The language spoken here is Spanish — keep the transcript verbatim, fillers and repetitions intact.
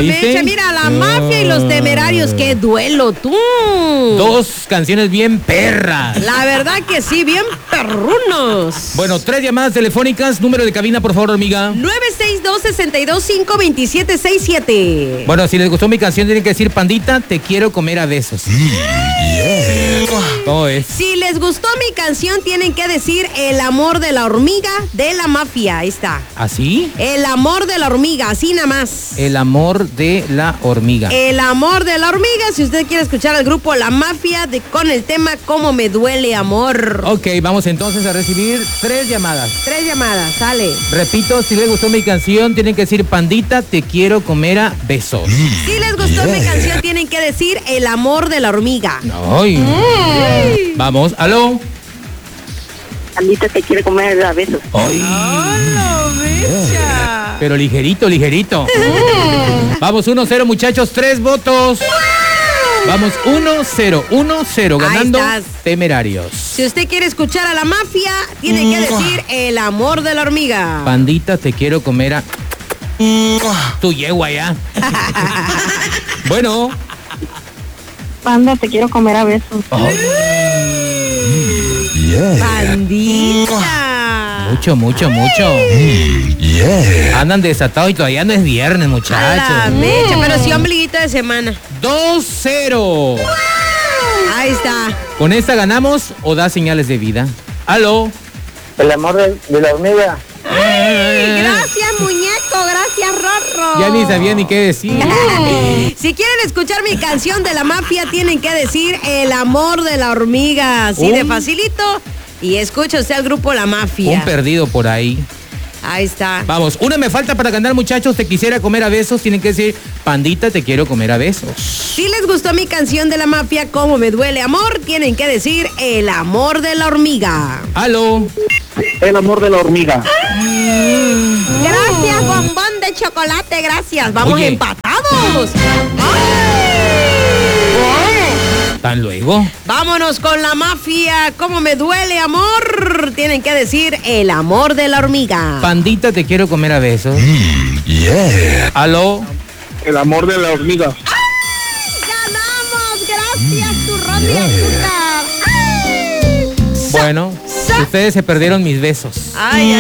¿Viste? Mecha, mira, la mafia y los temerarios, qué duelo, tú. Dos canciones bien perras. La verdad que sí, bien perrunos. Bueno, tres llamadas telefónicas, número de cabina, por favor, hormiga. nueve seis dos, seis dos cinco, dos siete seis siete. Bueno, si les gustó mi canción, tienen que decir, pandita, te quiero comer a besos. ¿Cómo es? Si les gustó mi canción, tienen que decir el amor de la hormiga de la mafia. Ahí está. ¿Así? El amor de la hormiga, así nada más. El amor de la hormiga. El amor de la hormiga, si usted quiere escuchar al grupo La Mafia de, con el tema Cómo me duele amor. Ok, vamos entonces a recibir tres llamadas. Tres llamadas, sale. Repito, si les gustó mi canción, tienen que decir, pandita, te quiero comer a besos. Si les gustó mi canción, tienen que decir el amor de la hormiga. Ay. Ay. Vamos, aló. Pandita te quiere comer a besos. Ay. ¡Hola, bicha! Pero ligerito, ligerito. Vamos, uno cero, muchachos, tres votos. Vamos, uno cero, uno cero, ganando Temerarios. Si usted quiere escuchar a La Mafia, tiene que decir el amor de la hormiga. Pandita, te quiero comer a... Tu yegua ya. Bueno. Panda, te quiero comer a besos. Ay. Yeah. Pandita. Mucho, mucho, mucho. Yeah. Andan desatados y todavía no es viernes, muchachos. A la mecha, pero sí ombliguito de semana. dos cero. Ahí está. ¿Con esta ganamos o da señales de vida? Aló. El amor de, de la hormiga. Ay, gracias, muñeco, gracias, Rorro. Ya ni sabía ni qué decir. Si quieren escuchar mi canción de La Mafia, tienen que decir el amor de la hormiga. Así uh. de facilito. Y escucha usted al grupo La Mafia. Un perdido por ahí. Ahí está. Vamos, una me falta para ganar, muchachos. Te quisiera comer a besos. Tienen que decir, pandita, te quiero comer a besos. Si les gustó mi canción de La Mafia, Cómo me duele amor, tienen que decir el amor de la hormiga. Aló. El amor de la hormiga. Gracias, bombón de chocolate, gracias. Vamos Oye. empatados. ¿Tan luego? Vámonos con La Mafia. Cómo me duele amor. Tienen que decir el amor de la hormiga. Pandita, te quiero comer a besos. Mm, yeah. Aló. El amor de la hormiga. ¡Ay! ¡Ganamos! Gracias, turrón de azúcar. ¡Ay! Bueno, ustedes se perdieron mis besos. Ay, ay.